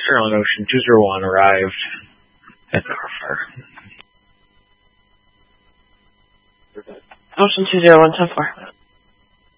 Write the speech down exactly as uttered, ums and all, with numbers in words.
Currently, Ocean two zero one arrived at the Car Ocean two zero one ten four.